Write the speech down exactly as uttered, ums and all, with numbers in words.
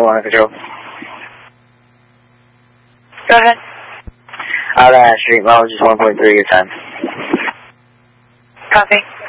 one control. Go ahead. Out of Ash Street, mileage is one point three, your time. Copy.